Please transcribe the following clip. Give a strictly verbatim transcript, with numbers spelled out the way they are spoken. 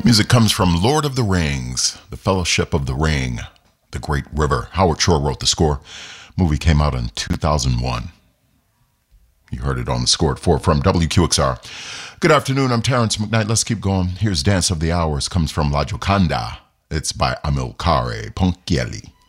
Music comes from Lord of the Rings, The Fellowship of the Ring, The Great River. Howard Shore wrote the score. Movie came out in two thousand one. You heard it on the score at four from W Q X R. Good afternoon, I'm Terrence McKnight. Let's keep going. Here's Dance of the Hours, comes from La Gioconda. It's by Amilcare Ponchielli.